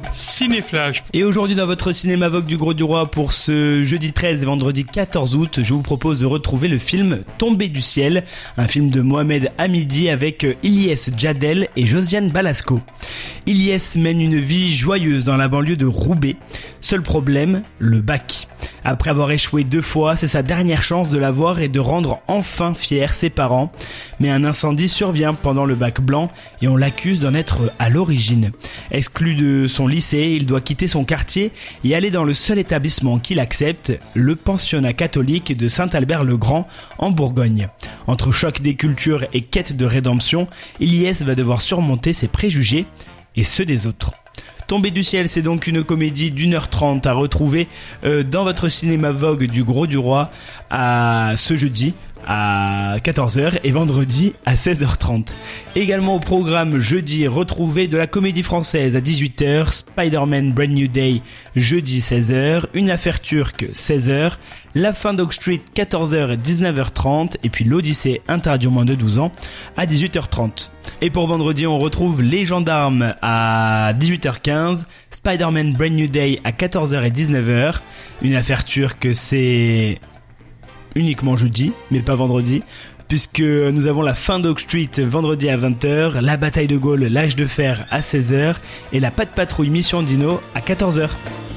Cinéflash. Et aujourd'hui dans votre cinéma Vogue du Gros du Roi pour ce jeudi 13 et vendredi 14 août, je vous propose de retrouver le film Tombé du ciel, un film de Mohamed Hamidi avec Ilyes Djadel et Josiane Balasco. Ilyes mène une vie joyeuse dans la banlieue de Roubaix. Seul problème, le bac. Après avoir échoué 2 fois, c'est sa dernière chance de l'avoir et de rendre enfin fiers ses parents. Mais un incendie survient pendant le bac blanc et on l'accuse d'en être à l'origine. Exclu de son lycée, il doit quitter son quartier et aller dans le seul établissement qu'il accepte, le pensionnat catholique de Saint-Albert-le-Grand en Bourgogne. Entre choc des cultures et quête de rédemption, Ilyes va devoir surmonter ses préjugés et ceux des autres. Tombé du ciel, c'est donc une comédie d'1h30 à retrouver dans votre cinéma Vogue du Gros du Roi à ce jeudi à 14h et vendredi à 16h30. Également au programme jeudi, retrouvez de la comédie française à 18h, Spider-Man Brand New Day jeudi 16h, Une affaire turque 16h, La fin d'Oak Street 14h et 19h30 et puis l'Odyssée interdit aux moins de 12 ans à 18h30. Et pour vendredi, on retrouve Les Gendarmes à 18h15, Spider-Man Brand New Day à 14h et 19h, Une affaire turque c'est uniquement jeudi, mais pas vendredi, puisque nous avons La fin d'Oak Street vendredi à 20h, La bataille de Gaulle, l'âge de fer à 16h, et La Patte Patrouille Mission Dino à 14h.